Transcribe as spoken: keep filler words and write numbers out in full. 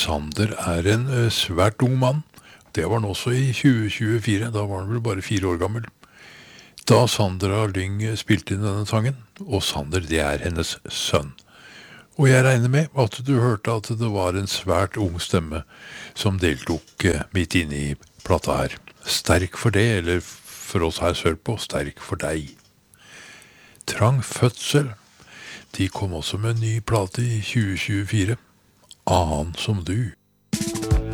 Sander er en eh, svært ung mann. Det var han også i tjue tjuefire, da var han vel bare fire år gammel. Da Sandra Lyng spilte inn denne sangen, og Sander, det er hennes sønn. Og jeg regner med at du hørte at det var en svært ung stemme som deltok eh, midt inne i plata her. Sterk for det, eller for oss her sørpå, sterk for deg. Trang fødsel. De kom også med en ny plate i tjue tjuefire. Annen som du.